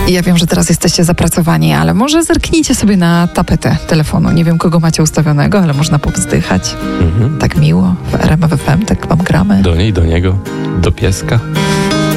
Ja wiem, że teraz jesteście zapracowani, ale może zerknijcie sobie na tapetę telefonu. Nie wiem, kogo macie ustawionego, ale można powzdychać. Tak miło. W RMF FM tak wam gramy. Do niej, do niego, do pieska.